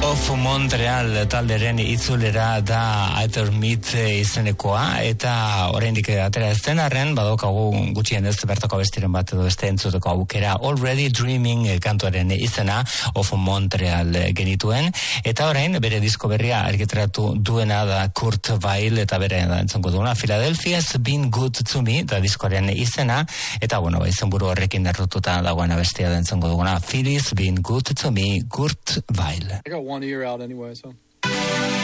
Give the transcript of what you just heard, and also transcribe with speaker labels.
Speaker 1: of Montreal talderen itzulera da Atermit izenekoa, eta oraindik atera ez den arren, badaukagu gutxien ez bertako bestiren bat edo beste entzuteko aukera. Already Dreaming kantuaren izena of Montreal genituen, eta orain bere disko berria argitaratu duena da Kurt Weill, eta bere da entzongo duguna Philadelphia's Been Good to Me da diskoaren izena, eta bueno, izenburu horrekin errututa dagoena bestia da entzongo duguna Philly's Been Good to Me, Kurt Weill.
Speaker 2: I got 1 ear out anyway, so.